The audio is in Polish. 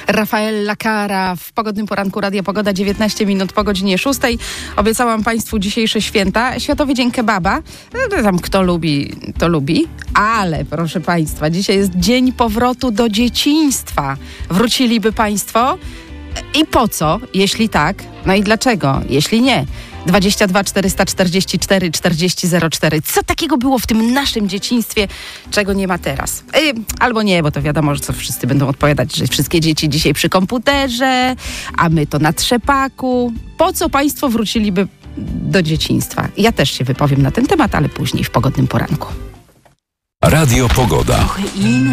Rafaela Cara w pogodnym poranku Radia Pogoda, 19 minut po godzinie 6. Obiecałam Państwu dzisiejsze święta. Światowy Dzień Kebaba. Tam kto lubi, to lubi. Ale proszę Państwa, dzisiaj jest dzień powrotu do dzieciństwa. Wróciliby Państwo? I po co, jeśli tak? No i dlaczego, jeśli nie? 22 444 40 04. Co takiego było w tym naszym dzieciństwie, czego nie ma teraz? Albo nie, bo to wiadomo, że co wszyscy będą odpowiadać, że wszystkie dzieci dzisiaj przy komputerze, a my to na trzepaku. Po co Państwo wróciliby do dzieciństwa? Ja też się wypowiem na ten temat, ale później w pogodnym poranku. Radio Pogoda.